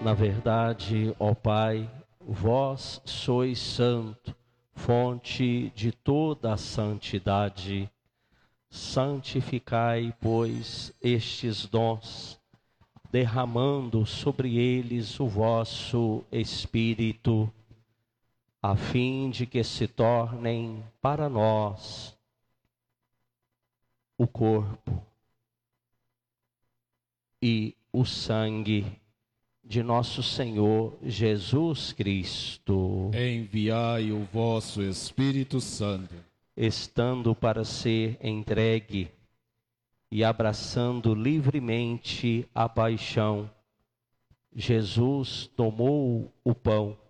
Na verdade, ó Pai, vós sois santo, fonte de toda a santidade. Santificai, pois, estes dons, derramando sobre eles o vosso Espírito, a fim de que se tornem para nós o corpo e o sangue de nosso Senhor Jesus Cristo. Enviai o vosso Espírito Santo, estando para ser entregue e abraçando livremente a paixão, Jesus tomou o pão